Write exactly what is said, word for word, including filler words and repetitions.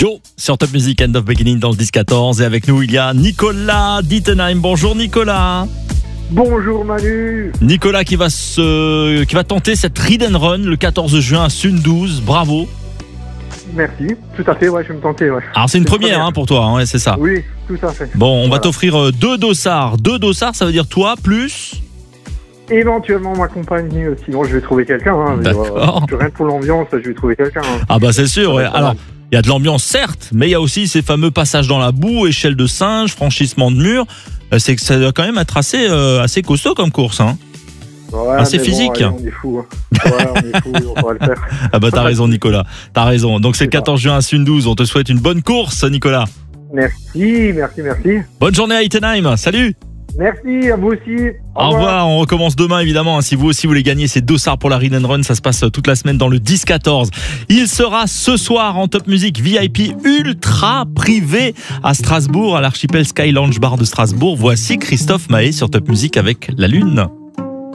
Joe sur Top Music, End of Beginning dans le dix quatorze. Et avec nous, il y a Nicolas d'Ittenheim. Bonjour Nicolas. Bonjour Manu. Nicolas qui va, se... qui va tenter cette Ride and Run le quatorze juin à Sundouze. Bravo. Merci, tout à fait, ouais, je vais me tenter. Ouais. Alors c'est une, une première, première. Hein, pour toi, hein, ouais, c'est ça. Oui, tout à fait. Bon, on voilà. va t'offrir deux dossards. Deux dossards, ça veut dire toi plus... Éventuellement ma compagne, sinon je vais trouver quelqu'un. Hein, D'accord. Euh, rien que pour l'ambiance, je vais trouver quelqu'un. Hein. Ah bah c'est sûr, ouais. Alors, il y a de l'ambiance certes, mais il y a aussi ces fameux passages dans la boue, échelle de singe, franchissement de mur. C'est que ça doit quand même être assez, euh, assez costaud comme course, hein. Ouais, assez physique. Bon, allez, on est fous. Hein. Ouais, on est fous, on va le faire. Ah bah t'as raison Nicolas, t'as raison. Donc c'est le quatorze juin à Sundouze, on te souhaite une bonne course Nicolas. Merci, merci, merci. Bonne journée à Ittenheim, salut. Merci, à vous aussi. Au, Au revoir. revoir, on recommence demain évidemment. Si vous aussi voulez gagner ces dossards pour la Ride and Run, ça se passe toute la semaine dans le dix quatorze. Il sera ce soir en Top Music V I P ultra privé à Strasbourg, à l'archipel Sky Lounge Bar de Strasbourg. Voici Christophe Maé sur Top Music avec La Lune.